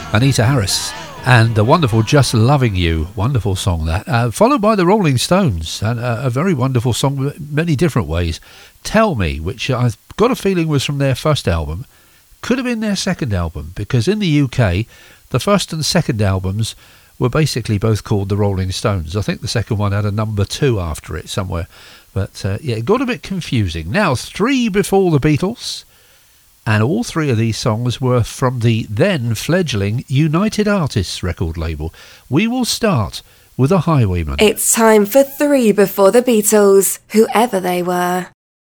Anita Harris and the wonderful Just Loving You. Wonderful song that. Followed by the Rolling Stones, and a very wonderful song in many different ways. Tell Me, which I've got a feeling was from their first album. Could have been their second album, because in the UK, the first and second albums were basically both called the Rolling Stones. I think the second one had a number 2 after it somewhere. But yeah, it got a bit confusing. Now, 3 before the Beatles. And all 3 of these songs were from the then fledgling United Artists record label. We will start with a Highwayman. It's time for 3 before the Beatles, whoever they were.